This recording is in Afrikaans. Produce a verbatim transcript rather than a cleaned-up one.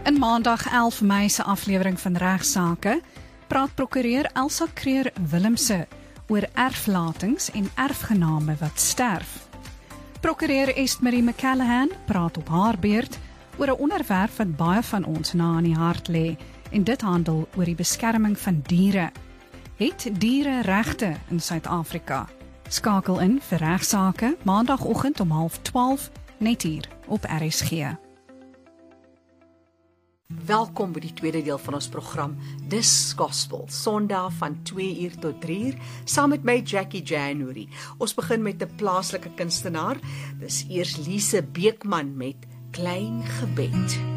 In Maandag elf Mei se aflewering van Regsake praat prokureur Elsa Creer-Willemse oor erflatings en erfgename wat sterf. Prokureur Estmarie McCallaghan praat op haar beurt oor 'n onderwerp wat baie van ons na aan die hart lê, en dit handel oor die beskerming van diere. Het diere regte in Suid-Afrika? Skakel in vir Regsake Maandagoggend om half twaalf net hier op R S G. Welkom by die tweede deel van ons program Dis Gospel, Sondag van twee uur tot drie uur, saam met my Jackie January. Ons begin met 'n plaaslike kunstenaar. Dis eers Lise Beekman met Klein Gebed.